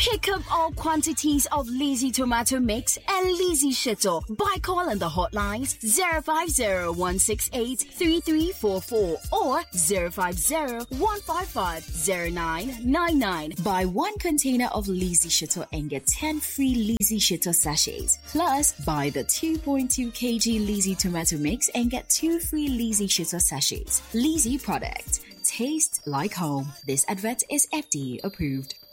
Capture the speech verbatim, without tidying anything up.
Pick up all quantities of Lizzie tomato mix and Lizzie Shito by calling the hotlines zero five zero one six eight three three four four or zero five zero one five five zero nine nine nine. Buy one container of Lizzie Shito and get ten free Lizzie Shito sachets. Plus, buy the two point two kilograms Lizzie tomato mix and get two free Lizzie Shito sachets. Lizzie product. Taste like home. This advert is F D A approved.